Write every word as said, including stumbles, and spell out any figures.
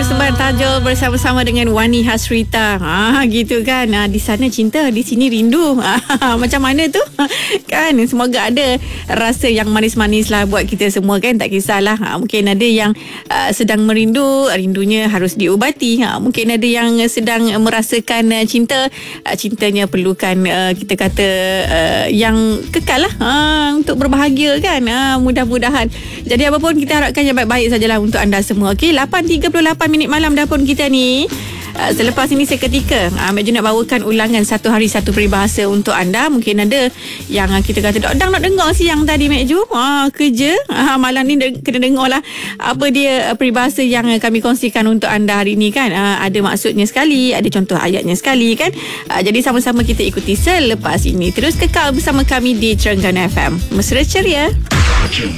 Persembahan Tajul bersama-sama dengan Wani Hasrita. Ah, gitu kan. Ah, di sana cinta, di sini rindu. Ah, macam mana tu? Kan, semoga ada rasa yang manis-manis lah buat kita semua kan. Tak kisahlah. Ah, mungkin ada yang uh, sedang merindu, rindunya harus diubati. Ah, mungkin ada yang sedang merasakan uh, cinta, uh, cintanya perlukan uh, kita kata uh, yang kekal lah ah, untuk berbahagia kan. Ah, mudah-mudahan. Jadi apapun kita harapkan yang baik-baik sajalah untuk anda semua. Okey, lapan tiga puluh lapan minit malam dah pun kita ni. Uh, selepas ini seketika uh, Mek Ju nak bawakan ulangan satu hari satu peribahasa untuk anda. Mungkin ada yang uh, kita kata Dok Dang nak dengar siang tadi Mek Ju uh, kerja uh, malam ni de- kena dengar lah apa dia uh, peribahasa yang uh, kami kongsikan untuk anda hari ni kan. Uh, ada maksudnya sekali, ada contoh ayatnya sekali kan. Uh, jadi sama-sama kita ikuti selepas ini. Terus kekal bersama kami di Terengganu F M. Mesra ceria.